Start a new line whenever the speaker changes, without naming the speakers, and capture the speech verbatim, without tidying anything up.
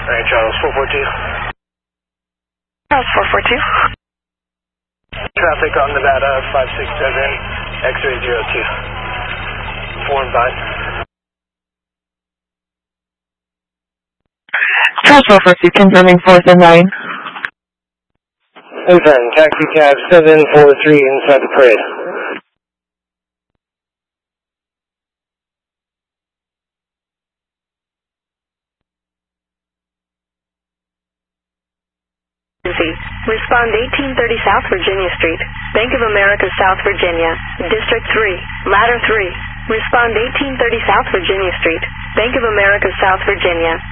Alright, Charles, four four two.
Charles, four four two.
Traffic on Nevada, five six seven, X-ray zero two. four and five.
Charles, four four two, confirming fourth and nine.
Confirm, taxi cab seven four three inside the parade.
Respond eighteen thirty South Virginia Street, Bank of America, South Virginia, District three, Ladder three. Respond eighteen thirty South Virginia Street, Bank of America, South Virginia,